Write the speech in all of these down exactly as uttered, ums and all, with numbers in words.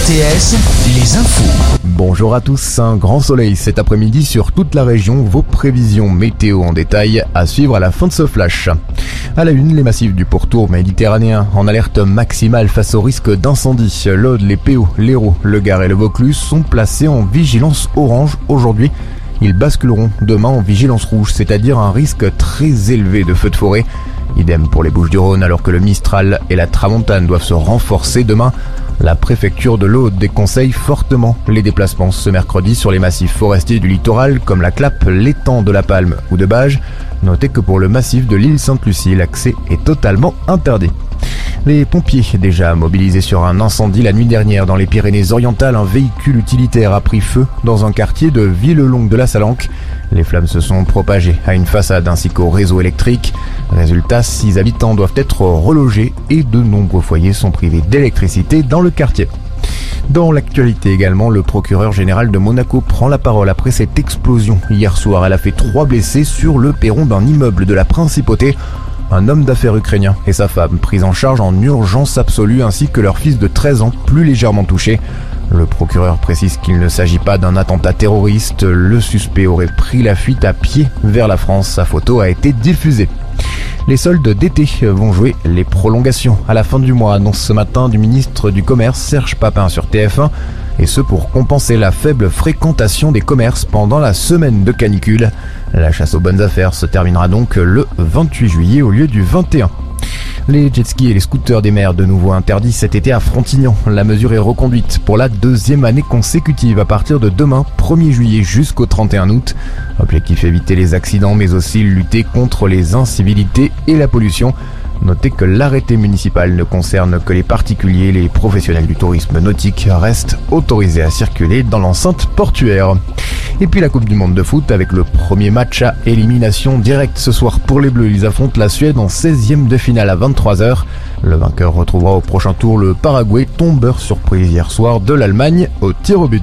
T S, les infos. Bonjour à tous, un grand soleil cet après-midi sur toute la région, vos prévisions météo en détail à suivre à la fin de ce flash. À la une, les massifs du pourtour méditerranéen en alerte maximale face au risque d'incendie. L'Aude, les Péaux, l'Hérault, le Gard et le Vaucluse sont placés en vigilance orange aujourd'hui. Ils basculeront demain en vigilance rouge, c'est-à-dire un risque très élevé de feux de forêt. Idem pour les Bouches-du-Rhône, alors que le Mistral et la Tramontane doivent se renforcer demain. La préfecture de l'Aude déconseille fortement les déplacements ce mercredi sur les massifs forestiers du littoral comme la Clappe, l'étang de la Palme ou de Bages. Notez que pour le massif de l'île Sainte-Lucie, l'accès est totalement interdit. Les pompiers déjà mobilisés sur un incendie la nuit dernière dans les Pyrénées-Orientales, un véhicule utilitaire a pris feu dans un quartier de Villelongue de la Salanque. Les flammes se sont propagées à une façade ainsi qu'au réseau électrique. Résultat, six habitants doivent être relogés et de nombreux foyers sont privés d'électricité dans le quartier. Dans l'actualité également, le procureur général de Monaco prend la parole après cette explosion. Hier soir, elle a fait trois blessés sur le perron d'un immeuble de la Principauté. Un homme d'affaires ukrainien et sa femme pris en charge en urgence absolue ainsi que leur fils de treize ans plus légèrement touché. Le procureur précise qu'il ne s'agit pas d'un attentat terroriste. Le suspect aurait pris la fuite à pied vers la France. Sa photo a été diffusée. Les soldes d'été vont jouer les prolongations à la fin du mois, annonce ce matin du ministre du Commerce Serge Papin sur T F un, et ce pour compenser la faible fréquentation des commerces pendant la semaine de canicule. La chasse aux bonnes affaires se terminera donc le vingt-huit juillet au lieu du vingt et un. Les jet-skis et les scooters des mers de nouveau interdits cet été à Frontignan. La mesure est reconduite pour la deuxième année consécutive à partir de demain, premier juillet jusqu'au trente et un août. Objectif éviter les accidents mais aussi lutter contre les incivilités et la pollution. Notez que l'arrêté municipal ne concerne que les particuliers. Les professionnels du tourisme nautique restent autorisés à circuler dans l'enceinte portuaire. Et puis la Coupe du Monde de foot avec le premier match à élimination directe ce soir pour les Bleus. Ils affrontent la Suède en seizième de finale à vingt-trois heures. Le vainqueur retrouvera au prochain tour le Paraguay, tombeur surprise hier soir de l'Allemagne au tir au but.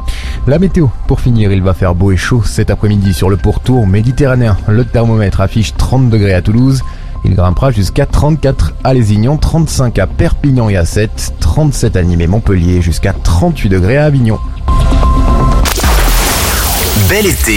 La météo, pour finir, il va faire beau et chaud cet après-midi sur le pourtour méditerranéen. Le thermomètre affiche trente degrés à Toulouse. Il grimpera jusqu'à trente-quatre à Lézignan, trente-cinq à Perpignan et à Sète, trente-sept à Nîmes et Montpellier, jusqu'à trente-huit degrés à Avignon. Bel été.